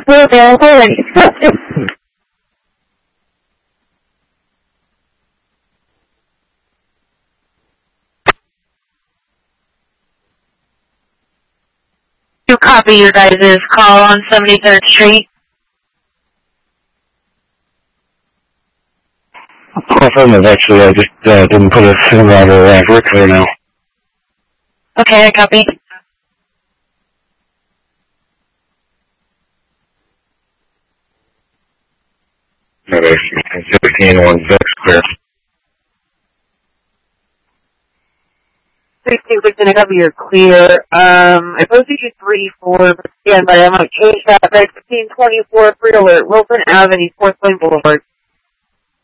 available and accepted. To copy your guys' call on 73rd Street. Affirmative, actually, I just didn't put a SIM router at work there now. Okay, I copy. No, it's 15 on Vex clear. 16 cover, you're clear. I posted you 3-4, but stand by. I might change that. 1624 free alert, Wilson Avenue, 4th Lane Boulevard.